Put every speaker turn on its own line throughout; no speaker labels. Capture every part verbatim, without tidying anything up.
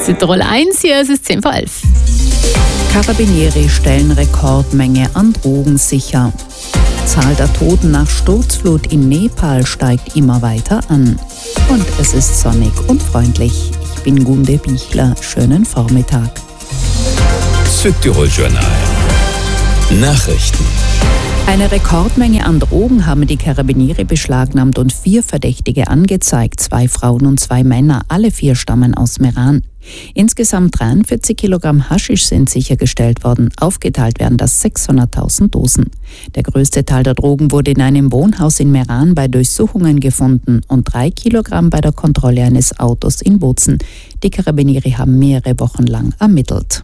Südtirol eins, hier ist es zehn vor elf.
Carabinieri stellen Rekordmenge an Drogen sicher. Zahl der Toten nach Sturzflut in Nepal steigt immer weiter an. Und es ist sonnig und freundlich. Ich bin Gunde Bichler. Schönen Vormittag.
Südtirol Journal. Nachrichten.
Eine Rekordmenge an Drogen haben die Carabinieri beschlagnahmt und vier Verdächtige angezeigt. Zwei Frauen und zwei Männer, alle vier stammen aus Meran. Insgesamt dreiundvierzig Kilogramm Haschisch sind sichergestellt worden. Aufgeteilt werden das sechshunderttausend Dosen. Der größte Teil der Drogen wurde in einem Wohnhaus in Meran bei Durchsuchungen gefunden und drei Kilogramm bei der Kontrolle eines Autos in Bozen. Die Carabinieri haben mehrere Wochen lang ermittelt.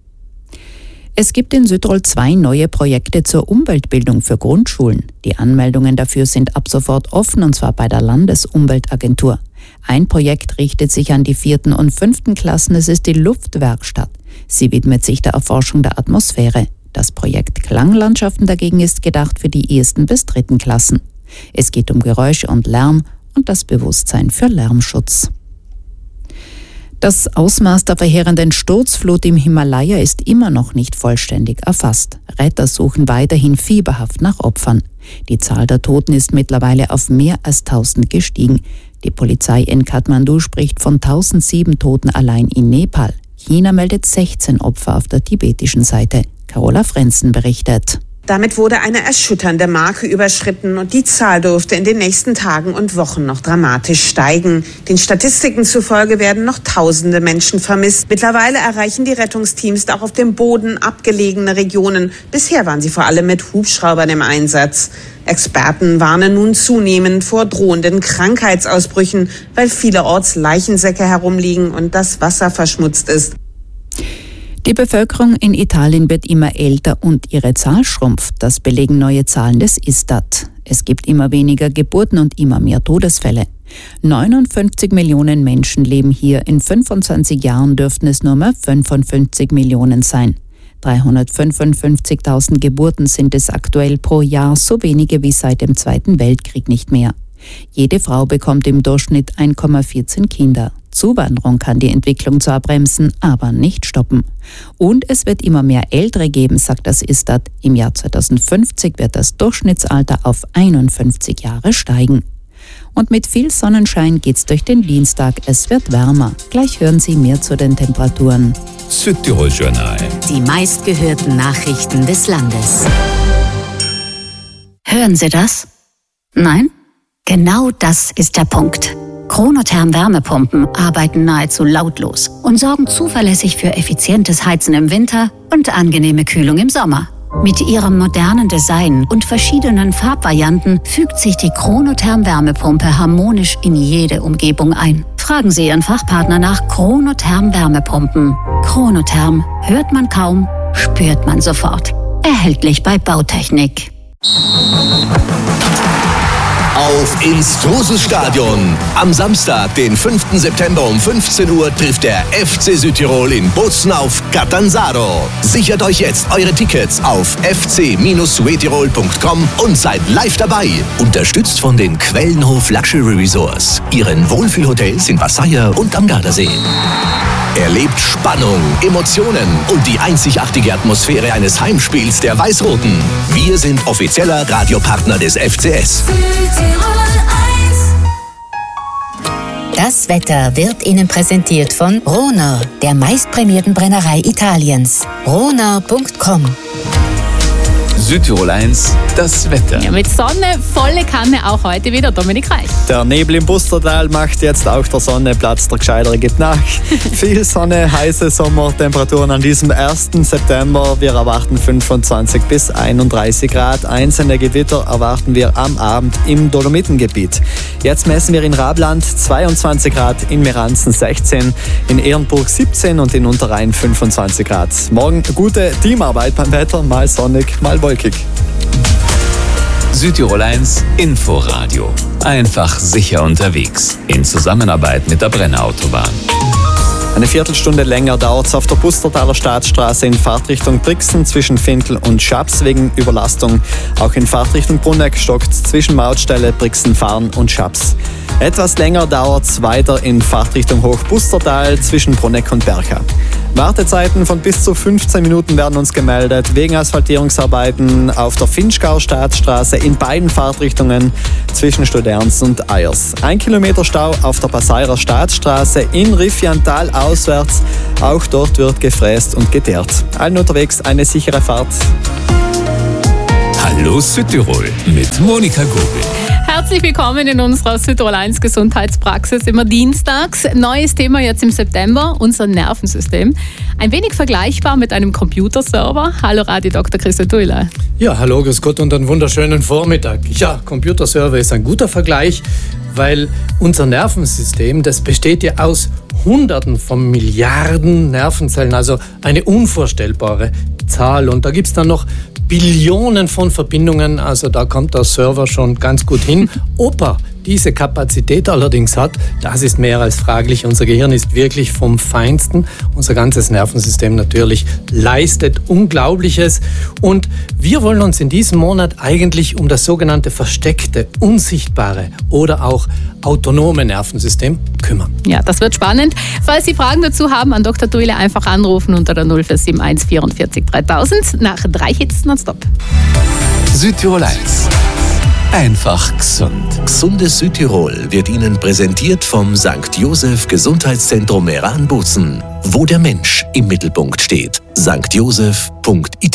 Es gibt in Südtirol zwei neue Projekte zur Umweltbildung für Grundschulen. Die Anmeldungen dafür sind ab sofort offen, und zwar bei der Landesumweltagentur. Ein Projekt richtet sich an die vierten und fünften Klassen. Es ist die Luftwerkstatt. Sie widmet sich der Erforschung der Atmosphäre. Das Projekt Klanglandschaften dagegen ist gedacht für die ersten bis dritten Klassen. Es geht um Geräusche und Lärm und das Bewusstsein für Lärmschutz. Das Ausmaß der verheerenden Sturzflut im Himalaya ist immer noch nicht vollständig erfasst. Retter suchen weiterhin fieberhaft nach Opfern. Die Zahl der Toten ist mittlerweile auf mehr als tausend gestiegen. Die Polizei in Kathmandu spricht von tausendsieben Toten allein in Nepal. China meldet sechzehn Opfer auf der tibetischen Seite. Carola Frenzen berichtet.
Damit wurde eine erschütternde Marke überschritten und die Zahl dürfte in den nächsten Tagen und Wochen noch dramatisch steigen. Den Statistiken zufolge werden noch tausende Menschen vermisst. Mittlerweile erreichen die Rettungsteams auch auf dem Boden abgelegene Regionen. Bisher waren sie vor allem mit Hubschraubern im Einsatz. Experten warnen nun zunehmend vor drohenden Krankheitsausbrüchen, weil vielerorts Leichensäcke herumliegen und das Wasser verschmutzt ist.
Die Bevölkerung in Italien wird immer älter und ihre Zahl schrumpft. Das belegen neue Zahlen des Istat. Es gibt immer weniger Geburten und immer mehr Todesfälle. neunundfünfzig Millionen Menschen leben hier. In fünfundzwanzig Jahren dürften es nur mehr fünfundfünfzig Millionen sein. dreihundertfünfundfünfzigtausend Geburten sind es aktuell pro Jahr, so wenige wie seit dem Zweiten Weltkrieg nicht mehr. Jede Frau bekommt im Durchschnitt eins Komma vierzehn Kinder. Zuwanderung kann die Entwicklung zwar bremsen, aber nicht stoppen. Und es wird immer mehr Ältere geben, sagt das Istat. Im Jahr zweitausendfünfzig wird das Durchschnittsalter auf einundfünfzig Jahre steigen. Und mit viel Sonnenschein geht's durch den Dienstag. Es wird wärmer. Gleich hören Sie mehr zu den Temperaturen.
Südtirol Journal.
Die meistgehörten Nachrichten des Landes. Hören Sie das? Nein? Genau das ist der Punkt. Chronotherm Wärmepumpen arbeiten nahezu lautlos und sorgen zuverlässig für effizientes Heizen im Winter und angenehme Kühlung im Sommer. Mit ihrem modernen Design und verschiedenen Farbvarianten fügt sich die Chronotherm Wärmepumpe harmonisch in jede Umgebung ein. Fragen Sie Ihren Fachpartner nach Chronotherm Wärmepumpen. Chronotherm hört man kaum, spürt man sofort. Erhältlich bei Bautechnik.
Auf ins Trosel-Stadion. Am Samstag, den fünften September um fünfzehn Uhr trifft der F C Südtirol in Bozen auf Catanzaro. Sichert euch jetzt eure Tickets auf f c Bindestrich suetirol punkt com und seid live dabei. Unterstützt von den Quellenhof Luxury Resorts, ihren Wohlfühlhotels in Vassaia und am Gardasee. Erlebt Spannung, Emotionen und die einzigartige Atmosphäre eines Heimspiels der Weiß-Roten. Wir sind offizieller Radiopartner des F C S.
Das Wetter wird Ihnen präsentiert von Rohner, der meistprämierten Brennerei Italiens. rohner punkt com.
Südtirol eins, das Wetter.
Ja, mit Sonne, volle Kanne auch heute wieder, Dominik Reich.
Der Nebel im Pustertal macht jetzt auch der Sonne Platz, der Gescheitere gibt nach. Viel Sonne, heiße Sommertemperaturen an diesem ersten September. Wir erwarten fünfundzwanzig bis einunddreißig Grad. Einzelne Gewitter erwarten wir am Abend im Dolomitengebiet. Jetzt messen wir in Rabland zweiundzwanzig Grad, in Meranzen sechzehn, in Ehrenburg siebzehn und in Unterrhein fünfundzwanzig Grad. Morgen gute Teamarbeit beim Wetter, mal sonnig, mal wolkig.
Südtirol eins Inforadio. Einfach sicher unterwegs. In Zusammenarbeit mit der Brenner Autobahn.
Eine Viertelstunde länger dauert es auf der Pustertaler Staatsstraße in Fahrtrichtung Brixen zwischen Findel und Schaps wegen Überlastung. Auch in Fahrtrichtung Brunneck stockt zwischen Mautstelle Brixen, Fahren und Schaps. Etwas länger dauert es weiter in Fahrtrichtung Hochbustertal zwischen Bruneck und Bercha. Wartezeiten von bis zu fünfzehn Minuten werden uns gemeldet wegen Asphaltierungsarbeiten auf der Finchgau-Staatsstraße in beiden Fahrtrichtungen zwischen Studerns und Eyers. Ein Kilometer Stau auf der Passairer Staatsstraße in Riffiantal auswärts. Auch dort wird gefräst und geteert. Allen unterwegs eine sichere Fahrt.
Hallo Südtirol mit Monika Gobel.
Herzlich willkommen in unserer Südtirol eins Gesundheitspraxis, immer dienstags. Neues Thema jetzt im September, unser Nervensystem. Ein wenig vergleichbar mit einem Computerserver. Hallo Radio Doktor Christian Tuila.
Ja, hallo, grüß Gott und einen wunderschönen Vormittag. Ja, Computerserver ist ein guter Vergleich, weil unser Nervensystem, das besteht ja aus Hunderten von Milliarden Nervenzellen, also eine unvorstellbare Zahl. Und da gibt es dann noch Billionen von Verbindungen, also da kommt der Server schon ganz gut hin. Ob er diese Kapazität allerdings hat, das ist mehr als fraglich. Unser Gehirn ist wirklich vom Feinsten. Unser ganzes Nervensystem natürlich leistet Unglaubliches. Und wir wollen uns in diesem Monat eigentlich um das sogenannte versteckte, unsichtbare oder auch autonome Nervensystem kümmern.
Ja, das wird spannend. Falls Sie Fragen dazu haben, an Doktor Tuila einfach anrufen unter der null vier sieben eins vierundvierzig dreitausend nach drei Hits nonstop.
Südtirol eins. Einfach gesund.
Gesundes Südtirol wird Ihnen präsentiert vom Sankt Joseph Gesundheitszentrum Meran-Bozen, wo der Mensch im Mittelpunkt steht. sankt joseph punkt I T